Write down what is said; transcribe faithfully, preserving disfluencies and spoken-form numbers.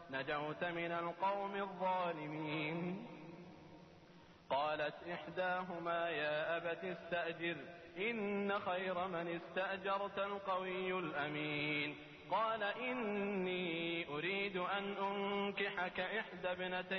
نجوت من القوم الظالمين. قالت إحداهما يا أبت استأجر إن خير من استأجرت القوي الأمين. قال إني أريد أن أنكحك إحدى ابنتي